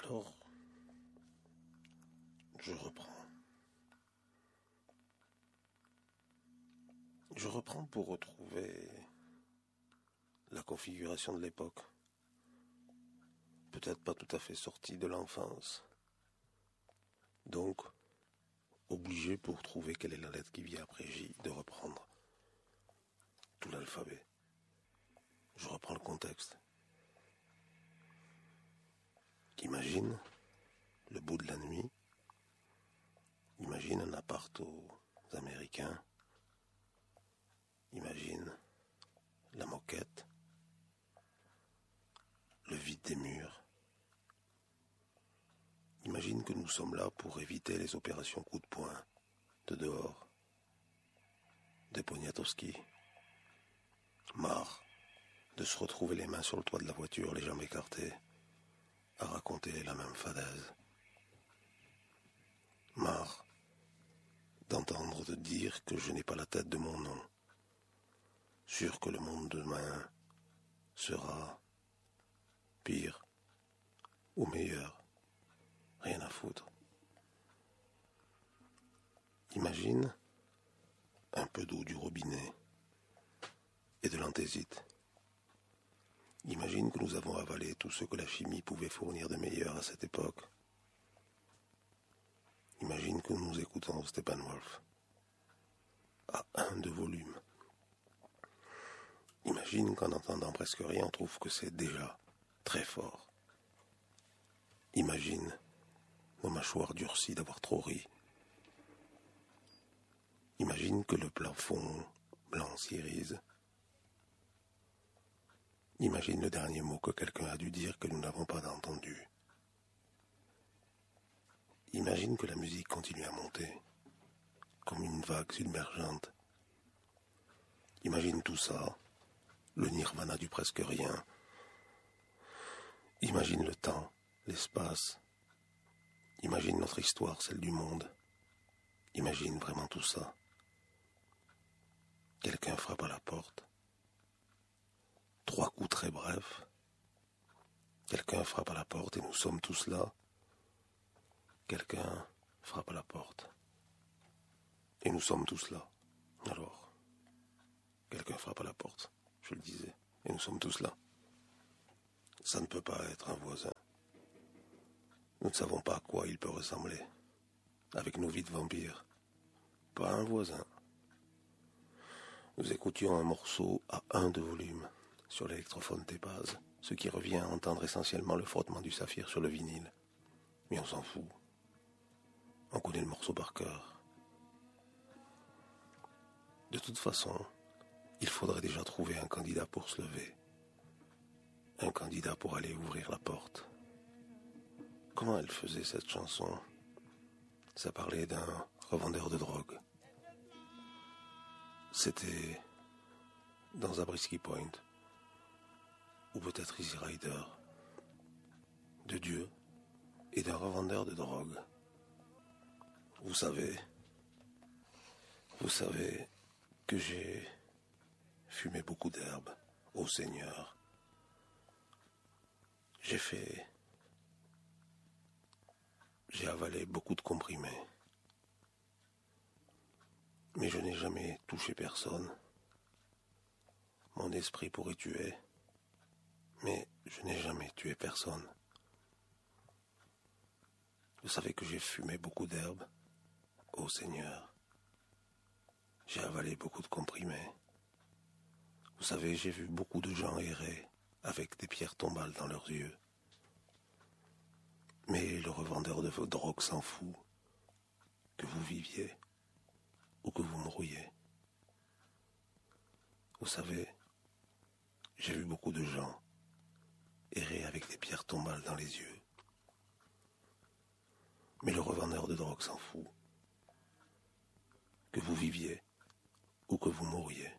Alors, je reprends. Je reprends pour retrouver la configuration de l'époque. Peut-être pas tout à fait sortie de l'enfance. Donc, obligé pour trouver quelle est la lettre qui vient après J, de reprendre tout l'alphabet. Je reprends le contexte. Imagine le bout de la nuit. Imagine un appart aux Américains. Imagine la moquette, le vide des murs. Imagine que nous sommes là pour éviter les opérations coup de poing de dehors, de Poniatowski. Marre de se retrouver les mains sur le toit de la voiture, les jambes écartées, à raconter la même fadaise. Marre d'entendre te dire que je n'ai pas la tête de mon nom, sûr que le monde de demain sera pire ou meilleur, rien à foutre. Imagine un peu d'eau du robinet et de l'anthésite. Imagine que nous avons avalé tout ce que la chimie pouvait fournir de meilleur à cette époque. Imagine que nous écoutons Steppenwolf à 1 de volume. Imagine qu'en entendant presque rien, on trouve que c'est déjà très fort. Imagine nos mâchoires durcies d'avoir trop ri. Imagine que le plafond blanc s'irise. Imagine le dernier mot que quelqu'un a dû dire que nous n'avons pas entendu. Imagine que la musique continue à monter, comme une vague submergente. Imagine tout ça, le nirvana du presque rien. Imagine le temps, l'espace. Imagine notre histoire, celle du monde. Imagine vraiment tout ça. Quelqu'un frappe à la porte. 3 coups très brefs. Quelqu'un frappe à la porte et nous sommes tous là. Quelqu'un frappe à la porte. Et nous sommes tous là. Alors, quelqu'un frappe à la porte, je le disais. Et nous sommes tous là. Ça ne peut pas être un voisin. Nous ne savons pas à quoi il peut ressembler. Avec nos vies de vampires. Pas un voisin. Nous écoutions un morceau à 1 de volume sur l'électrophone Tépaz, ce qui revient à entendre essentiellement le frottement du saphir sur le vinyle. Mais on s'en fout. On connaît le morceau par cœur. De toute façon, il faudrait déjà trouver un candidat pour se lever. Un candidat pour aller ouvrir la porte. Comment elle faisait cette chanson? Ça parlait d'un revendeur de drogue. C'était dans Zabriskie Point. Ou peut-être Easy Rider. De Dieu et d'un revendeur de drogue. Vous savez que j'ai fumé beaucoup d'herbe au Seigneur. J'ai avalé beaucoup de comprimés. Mais je n'ai jamais touché personne. Mon esprit pourrait tuer, mais je n'ai jamais tué personne. Vous savez que j'ai fumé beaucoup d'herbe au Seigneur. J'ai avalé beaucoup de comprimés. Vous savez, j'ai vu beaucoup de gens errer avec des pierres tombales dans leurs yeux. Mais le revendeur de vos drogues s'en fout que vous viviez ou que vous mouriez. Vous savez, j'ai vu beaucoup de gens errer avec des pierres tombales dans les yeux. Mais le revendeur de drogue s'en fout que vous viviez ou que vous mouriez.